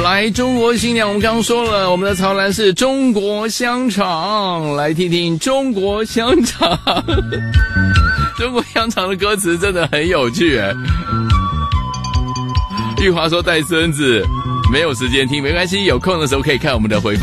来，中国新娘，我们刚刚说了，我们的曹兰是中国香肠，来听听中国香肠。中国香肠的歌词真的很有趣哎。玉华说带孙子没有时间听，没关系，有空的时候可以看我们的回放。